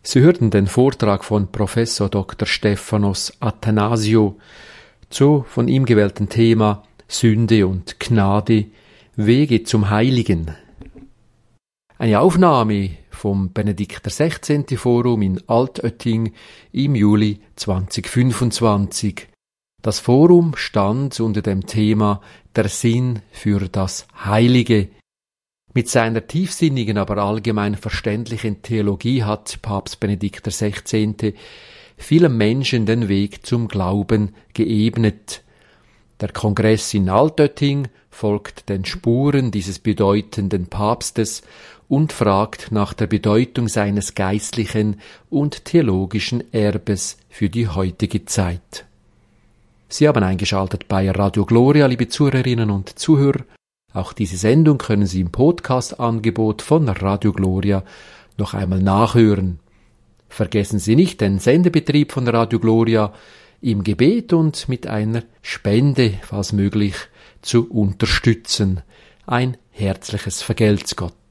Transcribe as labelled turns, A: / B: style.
A: Sie hörten den Vortrag von Professor Dr. Stephanos Athanasiou zu von ihm gewählten Thema Sünde und Gnade, Wege zum Heiligen. Eine Aufnahme vom Benedikter 16. Forum in Altötting im Juli 2025. Das Forum stand unter dem Thema Der Sinn für das Heilige. Mit seiner tiefsinnigen, aber allgemein verständlichen Theologie hat Papst Benedikt XVI. Vielen Menschen den Weg zum Glauben geebnet. Der Kongress in Altötting folgt den Spuren dieses bedeutenden Papstes und fragt nach der Bedeutung seines geistlichen und theologischen Erbes für die heutige Zeit. Sie haben eingeschaltet bei Radio Gloria, liebe Zuhörerinnen und Zuhörer. Auch diese Sendung können Sie im Podcast-Angebot von Radio Gloria noch einmal nachhören. Vergessen Sie nicht den Sendebetrieb von Radio Gloria im Gebet und mit einer Spende, falls möglich, zu unterstützen. Ein herzliches Vergelt's Gott.